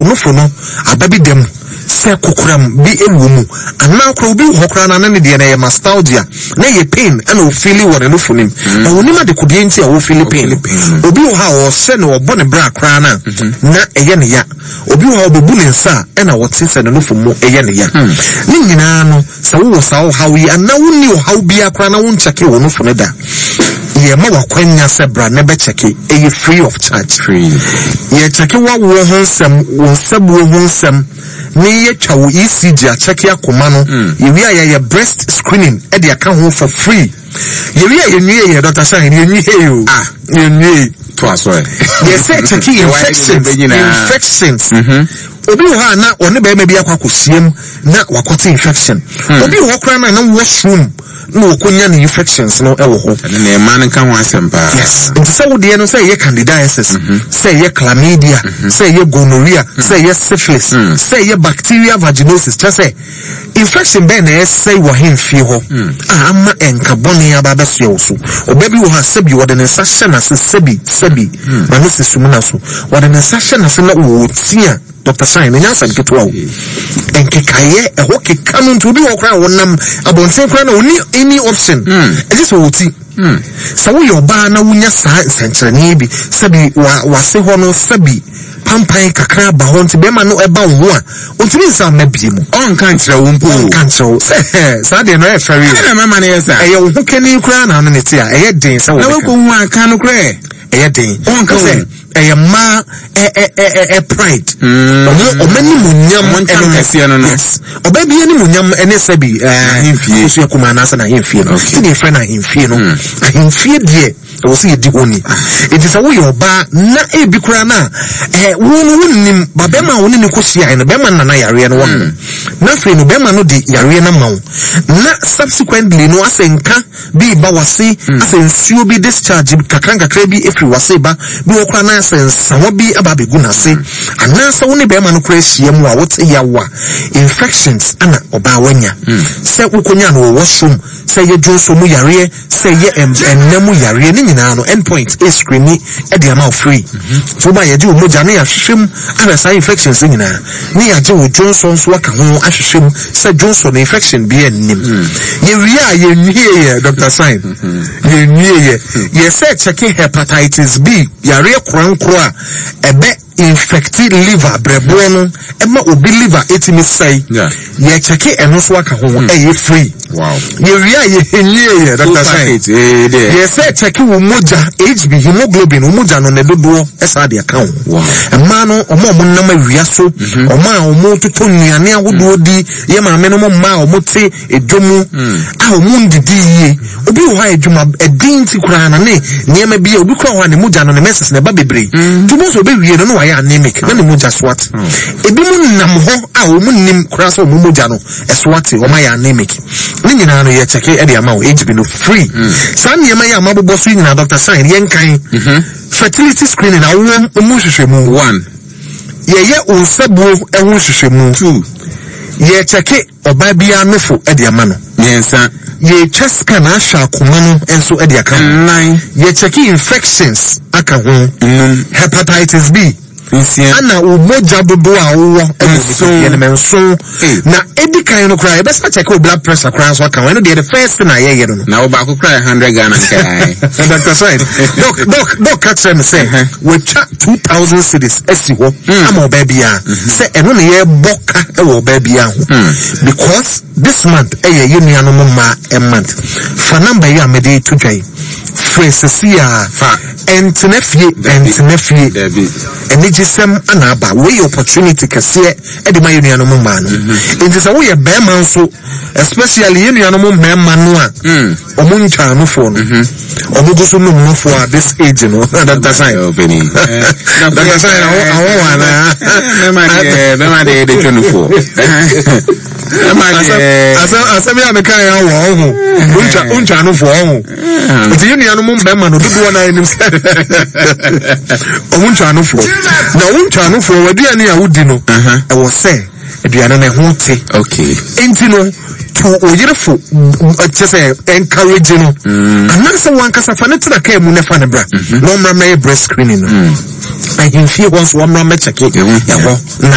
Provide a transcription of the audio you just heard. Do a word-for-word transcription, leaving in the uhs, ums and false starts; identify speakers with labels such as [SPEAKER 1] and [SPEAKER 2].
[SPEAKER 1] onofo no ababi dem se kokram bi ewumu ana kro bi hokra na na ne de na nostalgia na ye pain and o feel what onofo nim na onima de kodie nti a wo feel pain obi wo ha o se no obo ne bra kra na na eye ne ya obi wo ha obebu ne nsa e na wote se no onofo mu eye ne ya ni nyina no se wo sa wo hawi ana woni wo haw bia kra na wo ncheke wo onofo ne da ye ma wakwanya se bra ne be cheke e free of charge
[SPEAKER 2] free
[SPEAKER 1] ye cheke wa wo ho nsem wo nsem wo ho nsem ni ye twa wo E C G a cheke akoma no ye wi a ye breast screening e de aka ho for free ye wi a ye nwie ye Doctor Shine ye nwie yo
[SPEAKER 2] ah
[SPEAKER 1] ye nwie
[SPEAKER 2] to aso
[SPEAKER 1] ye say cheke infections infections mhm obi ho na one be ma bi akwakusiem na wakote infection obi ho kra na na washroom no konya ni infections no ewo ho
[SPEAKER 2] na man kan ho asempa
[SPEAKER 1] yes nti say wo de no say ye candidiasis say ye chlamydia say ye gonorrhea say ye syphilis say ye bacteria vaginosis just say infection be na say wo hemfie ho ah ama enkabone ababa so so obabi wo ha sebi wo de ne sahye na sebi sebi ma no sesum na so wo de ne sahye na se na wo tia Doctor Shine nya san ketwa wo enkekaye e ho keka no nto bi wo kra wonam abonsen kra na oni any option e just wo ti so wo yo ba na wunya sa sentrene bi sabi wa wase ho no sabi pampan kakra ba ho nti be ma no e ba wo a ontimi nsa mabie mu
[SPEAKER 2] on kan kire wo mpo
[SPEAKER 1] on kan kire sa de no e fari
[SPEAKER 2] na mama na yesa
[SPEAKER 1] e yo ho keni kra na no ne ti a e den sa wo
[SPEAKER 2] na wo ko hu aka no kra
[SPEAKER 1] e den on kan se e ma e e e e pride omo omani munyam eno
[SPEAKER 2] kase no no
[SPEAKER 1] oba bia ni munyam ene sabi
[SPEAKER 2] ahemfie
[SPEAKER 1] so yakuma na sa na ahemfie no ti de friend ahemfie no ahemfie de o si edi honi it is a wo yoba na e bi kura na eh wo no wonnim ba be ma wo ni ko hia no be ma na na yare no wo na fe no be ma no di yare na ma wo na subsequently no asenka bi ba wase asensuo bi discharge kakran kakra bi efri wase ba bi wo kura na sensa wo bi aba begu na se ana sa wo ni be ma no kura hia mu a wo te yawa infections ana oba wanya se wo konya no wo shom se ye jonso mu yare se ye ennamu yare ni nyina no endpoint is screening e de amount free so ba ye di omoja na ya hwehwem ana sa infections nyina ni ya je wo Johnson so aka ho ahwehwem se Johnson infection bi ennim ye wi a ye nwie ye Doctor Shine ye nwie ye ye se check hepatitis B yare krankro a ebe infected liver brebo no e ma obi liver etimi sai ye check eno so aka ho e ye free
[SPEAKER 2] wow
[SPEAKER 1] ye wi a ye nwie ye Doctor Shine ye se check wo moja H B hemoglobin wo moja no ne dodo esa de aka ho
[SPEAKER 2] wow
[SPEAKER 1] e ma no omo omo nam awia so omo a omo toto nuane awodo di ye ma me no mo ma omo te edwomu a omo ndidi ye obi wo ha edwuma edin ti kura na ne niema bi obi kura ho ne moja no ne meses ne ba bebre tumo so be wie no no wa ya anemic na ne moja swat ebi mu nam ho a omo nim kura so omo moja no eswat o ma ya anemic ni nyina no ye check e de ama o H B no free sa niema ya amabobo so nyina Doctor Shine yen kan fertility screening a wo omo hwehwemu
[SPEAKER 2] one
[SPEAKER 1] ye ye onsabuo e ho hwehwemu two ye check oba bia nofo e de ama no
[SPEAKER 2] yensa
[SPEAKER 1] ye chest scan a hwa akoma no enso e de aka
[SPEAKER 2] nine
[SPEAKER 1] ye check infections aka ho hepatitis B ana umoja dodo a wo enso ye ne menso na edikan no cry be sa check blood pressure cry so aka when the first thing I hear no
[SPEAKER 2] na wo ba ko cry one hundred Ghana kai
[SPEAKER 1] Doctor Shine doc doc doc catch me say we cha two thousand cedis esi ho am oba bia say eno ne ye boka e wo oba bia ho because this month e ye yenu no ma a month for number you am dey to dwai fresesia fa entenefie entenefie enigisem anaba we opportunity kase e de ma yenu no ma no it is a we be man so especially yenu no ma ma no a omo ntwa no fo no omo go so no mo fo at this age no Doctor Shine
[SPEAKER 2] opening
[SPEAKER 1] Doctor Shine I want na
[SPEAKER 2] me ma de me ma de de twenu fo
[SPEAKER 1] asa asa me ameka ya wo ho uncha uncha no fo ho iti yenu no mo be ma no dodo na enim omo ntwa no fo na uncha no fo wadua ne a wudi no e wo se aduane na ho te
[SPEAKER 2] okay
[SPEAKER 1] enti no to oyirefo just encourage no anase wan kasa fa ne tira ka mu ne fa ne bra no mra me breast screening no I can feel once one mra me check it ya ho